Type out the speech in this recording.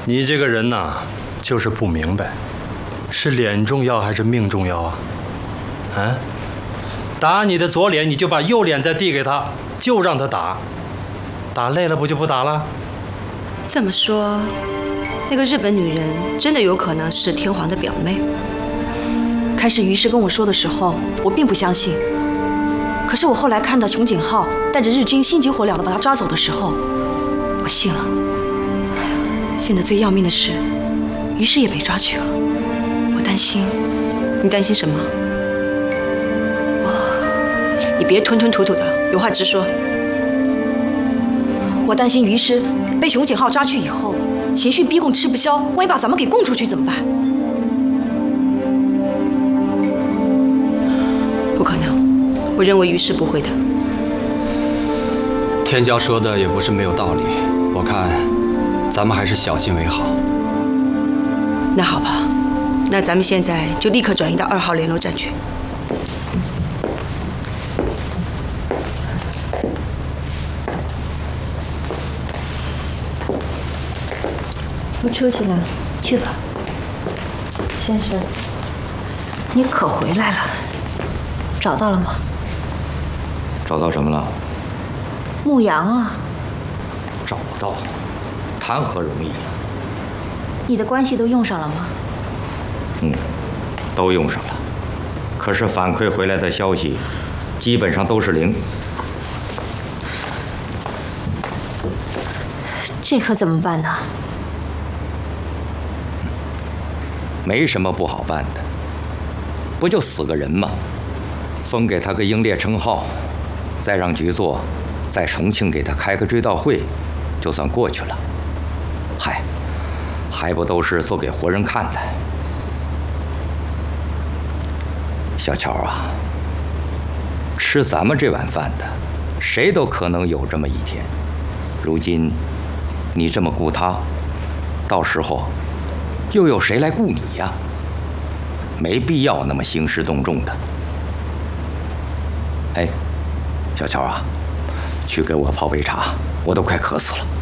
你这个人呐，就是不明白，是脸重要还是命重要啊？啊？打你的左脸，你就把右脸再递给他，就让他打。打累了不就不打了？ 这么说，那个日本女人真的有可能是天皇的表妹？ 开始于师跟我说的时候，我并不相信。可是我后来看到熊景浩带着日军心急火燎地把他抓走的时候，我信了。现在最要命的是，于师也被抓去了。我担心。 你担心什么？你别吞吞吐吐的，有话直说。 我担心于师被熊景浩抓去以后，刑讯逼供吃不消，万一把咱们给供出去怎么办？ 不可能。我认为于师不会的。 天骄说的也不是没有道理，我看咱们还是小心为好。 那好吧，那咱们现在就立刻转移到2号联络站去。 我出去了，去吧。先生，你可回来了，找到了吗？ 找到什么了？ 牧羊啊。 找到，谈何容易啊！ 你的关系都用上了吗？ 都用上了。可是反馈回来的消息，基本上都是零。 这可怎么办呢？ 没什么不好办的，不就死个人吗？封给他个英烈称号，再让局座在重庆给他开个追悼会，就算过去了。嗨，还不都是做给活人看的？小乔啊，吃咱们这碗饭的，谁都可能有这么一天。如今你这么顾他，到时候又有谁来顾你呀？没必要那么兴师动众的。哎，小乔啊，去给我泡杯茶，我都快渴死了。